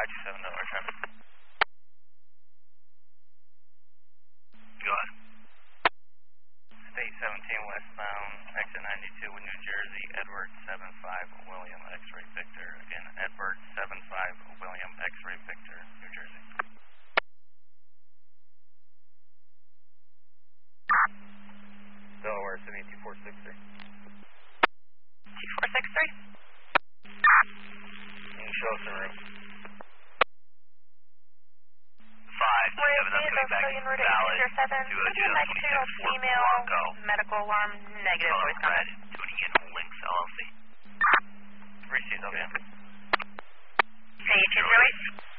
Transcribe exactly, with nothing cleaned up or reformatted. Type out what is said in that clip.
five two seven Delaware traffic. Go ahead. State seventeen westbound, exit ninety-two with New Jersey, Edward seven five William X-ray Victor. Again, Edward seven five William X-ray Victor, New Jersey. Delaware City two four six three. two four six three? Can you show us the room? five two seven, that's coming back valid to a two thousand twenty-six Ford Bronco. Medical alarm negative. Color Voice red, comment. tuning in Lynx L L C. Received, okay. Say, change your voice.